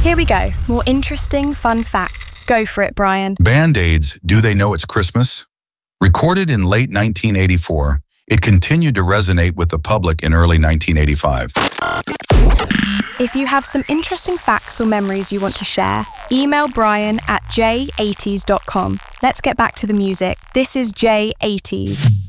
Here we go. More interesting, fun facts. Go for it, Brian. Band-Aids, Do They Know It's Christmas? Recorded in late 1984, it continued to resonate with the public in early 1985. If you have some interesting facts or memories you want to share, email Brian at j80s.com. Let's get back to the music. This is J80s.